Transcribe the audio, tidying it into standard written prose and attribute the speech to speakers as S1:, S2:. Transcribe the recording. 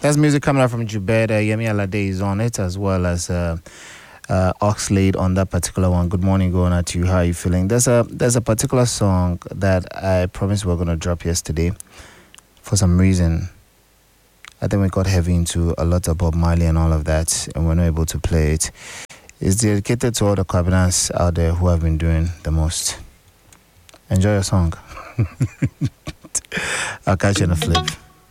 S1: There's music coming out from Jubed. Yemi Alade is on it, as well as Oxlade on that particular one. Good morning, going out to you. How are you feeling? There's a particular song that I promised we were going to drop yesterday. For some reason, I think we got heavy into a lot of Bob Marley and all of that, and we're not able to play it. It's dedicated to all the cabinets out there who have been doing the most. Enjoy your song. I'll catch you in a flip.